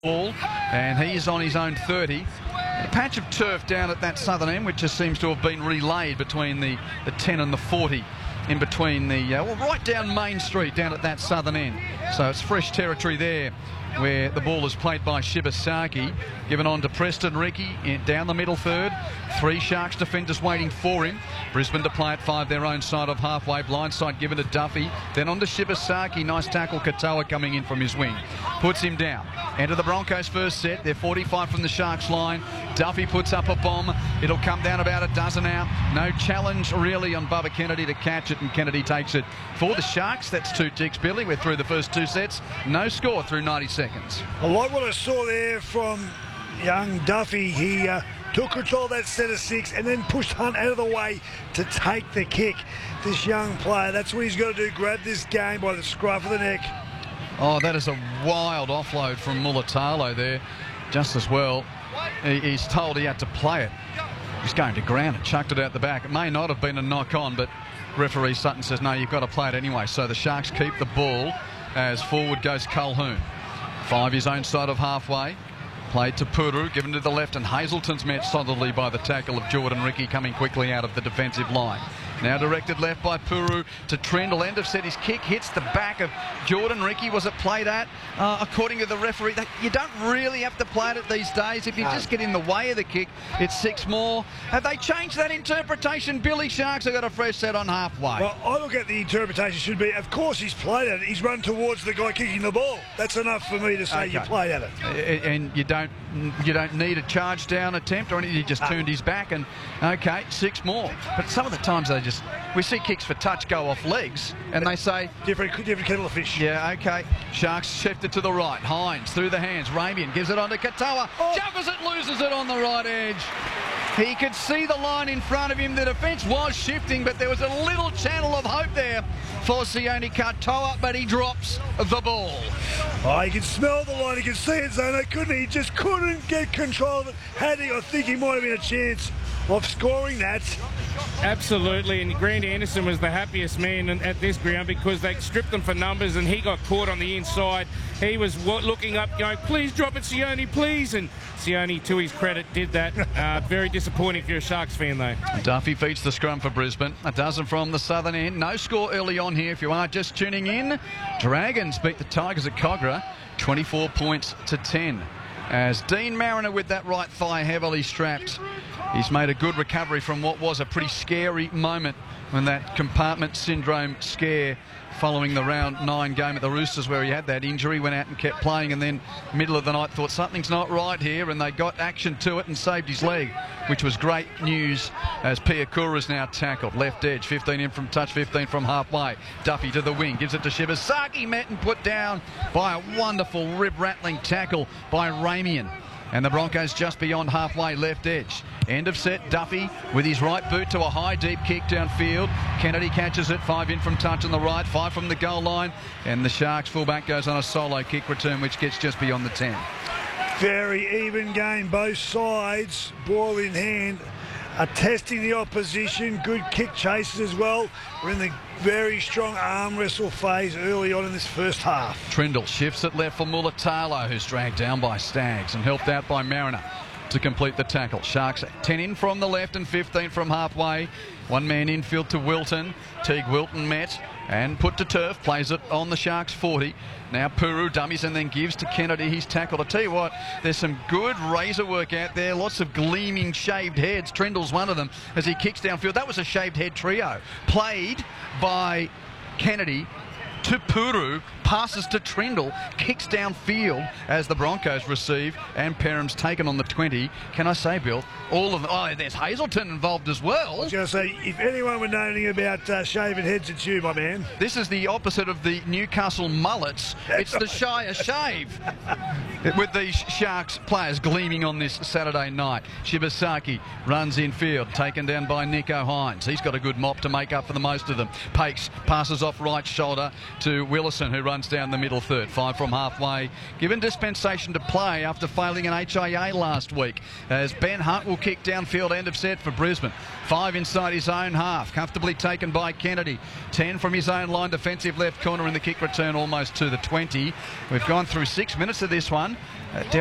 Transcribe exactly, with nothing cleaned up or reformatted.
ball, and he's on his own thirty. A patch of turf down at that southern end, which just seems to have been relayed between the, the ten and the forty, in between the, uh, well, right down Main Street, down at that southern end. So it's fresh territory there, where the ball is played by Shibasaki, given on to Preston Ricky in, down the middle third. Three Sharks defenders waiting for him. Brisbane to play at five, their own side of halfway. Blindside given to Duffy. Then on to Shibasaki. Nice tackle. Katoa coming in from his wing. Puts him down. Enter the Broncos' first set. They're forty-five from the Sharks line. Duffy puts up a bomb. It'll come down about a dozen out. No challenge really on Bubba Kennedy to catch it, and Kennedy takes it for the Sharks. That's two ticks, Billy. We're through the first two sets. No score through ninety seconds. I like what I saw there from young Duffy. He uh, took control of that set of six and then pushed Hunt out of the way to take the kick. This young player, that's what he's got to do, grab this game by the scruff of the neck. Oh, that is a wild offload from Mulatalo there, just as well. He, he's told he had to play it. He's going to ground it, chucked it out the back. It may not have been a knock-on, but referee Sutton says, no, you've got to play it anyway. So the Sharks keep the ball as forward goes Colquhoun. Five his own side of halfway. Played to Puru, given to the left, and Hazelton's met solidly by the tackle of Jordan Ricky, coming quickly out of the defensive line. Now directed left by Puru to Trindle. End of set, his kick hits the back of Jordan Ricky. Was it played at? Uh, according to the referee, that you don't really have to play it at these days. If you just get in the way of the kick, it's six more. Have they changed that interpretation? Billy Sharks have got a fresh set on halfway. Well, I look at the interpretation should be, of course he's played at it. He's run towards the guy kicking the ball. That's enough for me to say okay. You played at it. And you don't you don't need a charge down attempt or anything. He just turned his back and, okay, six more. But some of the times they just, we see kicks for touch go off legs and they say... Different, different kettle of fish. Yeah, okay. Sharks shifted to the right. Hines through the hands. Ramian gives it on to Katoa. Oh. Jumpers it, loses it on the right edge. He could see the line in front of him. The defence was shifting, but there was a little channel of hope there for Sione Katoa, but he drops the ball. Oh, he can smell the line. He can see it, Zono, couldn't he? He just couldn't get control of it. Had he, I think he might have been a chance of scoring that. Absolutely, and Grant Anderson was the happiest man at this ground because they stripped him for numbers and he got caught on the inside. He was looking up going, please drop it, Sione, please, and Sione, to his credit, did that. Uh, very disappointing if you're a Sharks fan, though. Duffy feeds the scrum for Brisbane. A dozen from the southern end. No score early on here if you are just tuning in. Dragons beat the Tigers at Cogra, twenty-four points to ten. As Dean Mariner with that right thigh heavily strapped. He's made a good recovery from what was a pretty scary moment when that compartment syndrome scare following the round nine game at the Roosters where he had that injury, went out and kept playing, and then middle of the night thought something's not right here, and they got action to it and saved his leg, which was great news as Piakura's now tackled. Left edge, fifteen in from touch, fifteen from halfway. Duffy to the wing, gives it to Shibasaki, met and put down by a wonderful rib-rattling tackle by Ramian. And the Broncos just beyond halfway, left edge. End of set, Duffy with his right boot to a high, deep kick downfield. Kennedy catches it, five in from touch on the right, five from the goal line. And the Sharks fullback goes on a solo kick return, which gets just beyond the ten. Very even game, both sides, ball in hand, are testing the opposition. Good kick chases as well. We're in the very strong arm wrestle phase early on in this first half. Trindle shifts it left for Mulatalo, who's dragged down by Staggs and helped out by Mariner to complete the tackle. Sharks ten in from the left and fifteen from halfway. One man infield to Wilton. Teague Wilton met and put to turf. Plays it on the Sharks forty. Now Puru dummies and then gives to Kennedy. He's tackled. I tell you what, there's some good razor work out there. Lots of gleaming shaved heads. Trindle's one of them as he kicks downfield. That was a shaved head trio. Played by Kennedy to Puru, passes to Trindle, kicks downfield as the Broncos receive, and Perham's taken on the twenty. Can I say, Bill, all of them, oh, there's Hazelton involved as well. I was going to say, if anyone would know anything about uh, shaving heads, it's you, my man. This is the opposite of the Newcastle mullets. It's the Shire shave. With these Sharks players gleaming on this Saturday night. Shibasaki runs infield, taken down by Nico Hines. He's got a good mop to make up for the most of them. Pakes passes off right shoulder to Willison, who runs down the middle third. Five from halfway. Given dispensation to play after failing an H I A last week, as Ben Hunt will kick downfield, end of set for Brisbane. Five inside his own half, comfortably taken by Kennedy. Ten from his own line, defensive left corner in the kick return, almost to the twenty. We've gone through six minutes of this one. one. Uh,